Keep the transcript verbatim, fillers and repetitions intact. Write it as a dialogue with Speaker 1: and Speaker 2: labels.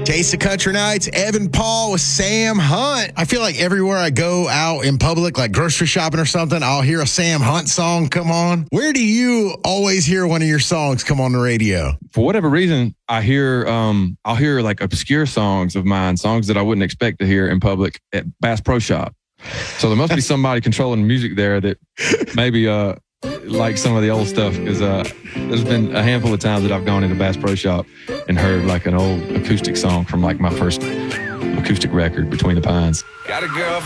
Speaker 1: Taste of Country Nights, Evan Paul with Sam Hunt. I feel like everywhere I go out in public, like grocery shopping or something, I'll hear a Sam Hunt song come on. Where do you always hear one of your songs come on the radio?
Speaker 2: For whatever reason, I hear, um, I'll hear like obscure songs of mine, songs that I wouldn't expect to hear in public at Bass Pro Shop. So there must be somebody controlling the music there that maybe uh, like some of the old stuff, because uh, there's been a handful of times that I've gone into Bass Pro Shop and heard like an old acoustic song from like my first acoustic record, Between the Pines. Got a girl.